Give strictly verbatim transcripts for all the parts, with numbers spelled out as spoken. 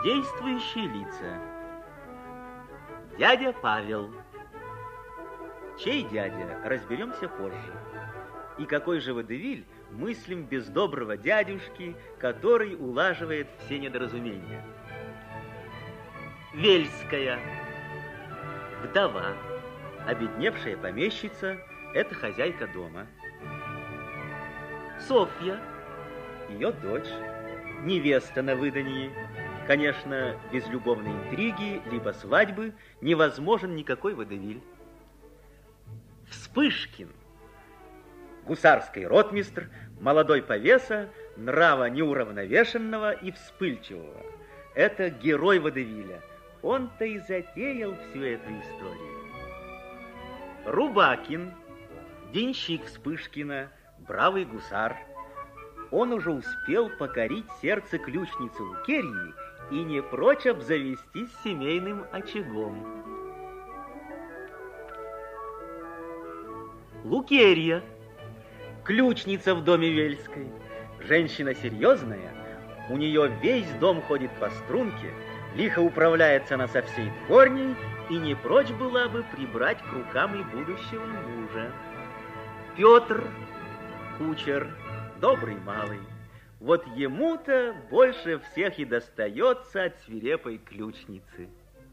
Действующие лица. Дядя Павел. Чей дядя, разберемся позже. И какой же водевиль мыслим без доброго дядюшки, который улаживает все недоразумения. Вельская. Вдова. Обедневшая помещица – это хозяйка дома. Софья. Ее дочь. Невеста на выданье. Конечно, без любовной интриги, либо свадьбы невозможен никакой водевиль. Вспышкин. Гусарский ротмистр, молодой повеса, нрава неуравновешенного и вспыльчивого. Это герой водевиля. Он-то и затеял всю эту историю. Рубакин, денщик Вспышкина, бравый гусар. Он уже успел покорить сердце ключницы Лукерьи и не прочь обзавестись семейным очагом. Лукерья, ключница в доме Вельской. Женщина серьезная, у нее весь дом ходит по струнке, лихо управляется она со всей дворней и не прочь была бы прибрать к рукам и будущего мужа. Петр, кучер, добрый малый. Вот ему-то больше всех и достается от свирепой ключницы.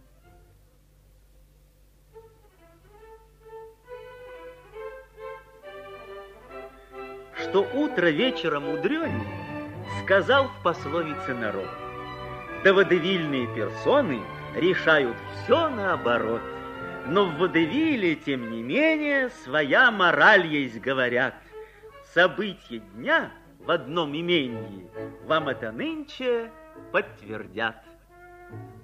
Что утро вечера мудрёнее, сказал в пословице народ. Да водевильные персоны решают все наоборот. Но в водевиле, тем не менее, своя мораль есть, говорят. События дня в одном имении вам это нынче подтвердят.